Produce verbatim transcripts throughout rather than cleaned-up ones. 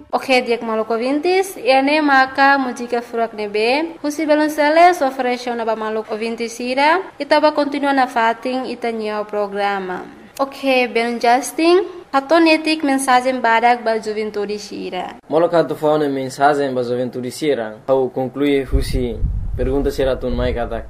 Ok, diak maluco ouvintes, ene maka música furak nebe, husi balonceles ofereceu na ba maluco ouvintes ira, itaba continua na fating itanyo programa. Ok, ben Justin, hatonetik mensagem badak ba juventude sira. Moloka tu faune mensagem ba juventude sira, au conclui husi pergunta sira tun mai katak.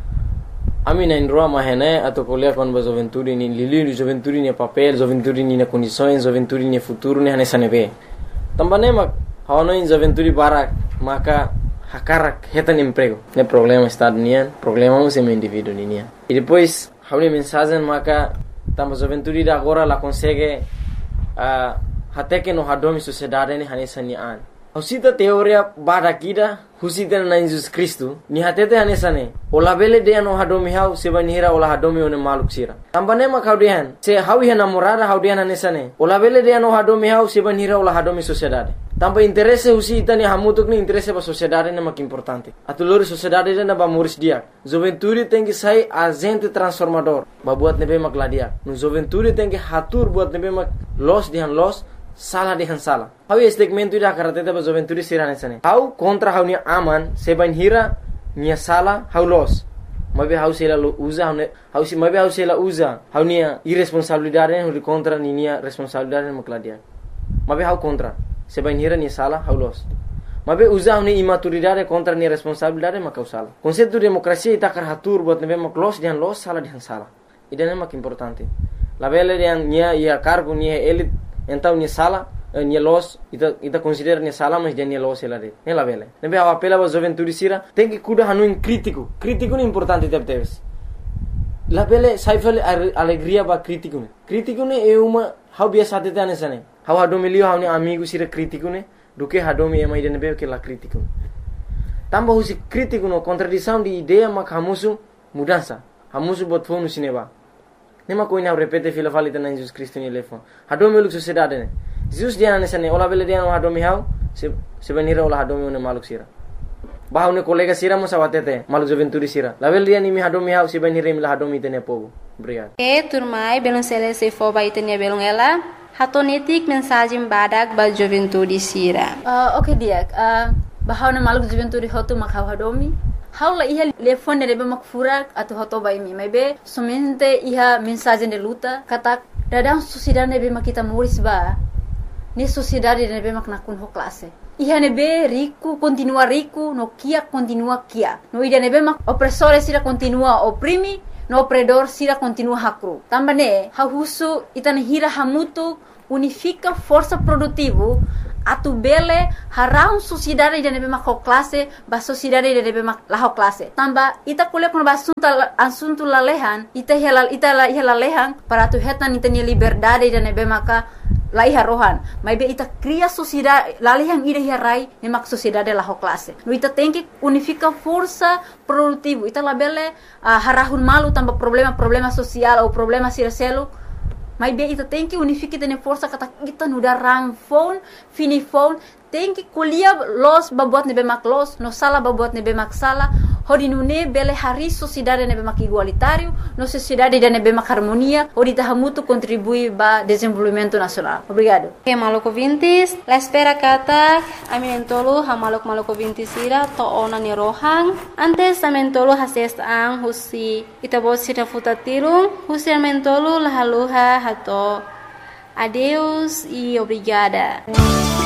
Ami na indroa mahene atau kuliah kon ba juventude ni lili juventude ni papel, juventude ni na condições, juventude ni futuro ni hanesa nebe. Tambane mak hawana in juventude barak maka hakarak hetan emprego. Ne problema estado nian, problema um sem indivíduo nian. E depois hauni mensagem maka tamba juventude da agora la consegue uh, até que no hadomi sociedade ni hanesa ni an. Husita teoria barakida husita na Jesus Cristo ni hatete hanesa ne. Ola bele de no hadomi hau sebanihira ola hadomi one maluk sira. Tambane mak haudian se hawi namorada haudian hanesa ne. Ola bele de no hadomi hau sebanihira ola hadomi sociedade. Tamba interesse husita ni hamutuk ni interesse ba sociedade ne mak importante. Atulori sociedade na ba muris dia. Juventude tem que sair agente transformador. Ba buat nebe mak ladia. No juventude tem que hatur buat nebe mak los dihan los salah dihan salah. Hau segmento ida karateta ba juventude sirane sane. Hau kontra hau ni aman sebanihira ni salah hau los. Mabe hau sela usa hau hau si mabe hau sela usa hau ni irresponsabilidade hau contra ni ni responsabilidade mak ladia. Mabe hau kontra sebanihira ni salah hau los. Mabe usa ni imaturidade contra ni responsabilidade mak salah. Konsep demokrasia ita kar hatur buat nebe mak los dihan los salah dihan salah. Idane mak importante. La bele dihan nia ia cargo ni elit então ni sala ni los ita ita considera ni sala mas dia ni los ela de ne la bele ne be apela ba juventude sira tem que cuida hanu crítico crítico ni importante tep teves la bele saifal alegria ba crítico ne crítico ne é uma how biasa tete anesane how hadomilio how ni amigo sira crítico ne do que hadomi ema ide ne be que la crítico tamba husi crítico no contradição de ideia mak hamusu mudança hamusu bot fonu sineba. Nema koina repete fila falita na Jesus Cristo ni lefo. Hadomi uluk sociedade ne. Jesus dia nesa ne ola bele dia no hadomi hau se sebenira ola hadomi one maluk sira. Bahau ne kolega sira mo sawatete maluk juventude sira. La bele dia ni mi hadomi hau sebenira mi la hadomi tene povo. Obrigado. E turmai belum selesai fo ba itenia belum ela. Hatonetik mensagem badak ba juventude sira. Uh, okay dia. Uh, bahau ne maluk juventude hotu makhau hadomi. Haula iha telefone de mak furak atau hoto bai mi maybe somente iha mensagem de luta katak dadang sociedade be mak kita muris ba ni sociedade de be mak nakun ho classe iha ne be rico continua rico no kia continua kia no ida ne be mak opressore sira continua oprimi no opredor sira continua hakru tambane ha husu itane hira hamutu unifica força produtivo atu bele harau sociedade de nebe mako classe ba sociedade de nebe mak laho classe tamba ita kuliah kono basunta asuntu lalehan ita helal ita la helalehan para tu hetan ita ni liberdade de nebe maka laiha rohan mai be ita cria sociedade lalehan ida hirai ne mak sociedade laho classe no ita tem que unifica força produtivo ita la bele uh, harahun malu tamba problema problema social ou problema siraselo. Mas bem, ita tem que unificar tene força kata kita nuda rang phone, fini phone, tem que kuliah los babuat nebe mak los, no sala babuat nebe mak sala, hodi nune bele hari sociedade nebe mak igualitário, no sociedade de nebe mak harmonia, hodi tahamutu contribui ba desenvolvimento nacional. Obrigado. Que maluco vintis, la espera kata, aminentolo ha maluk maluco vintis ira to ona ni rohang, antes amentolo hases ang husi itabos sira futatirung, husi amentolo lahaluha hato. Adeus e obrigada.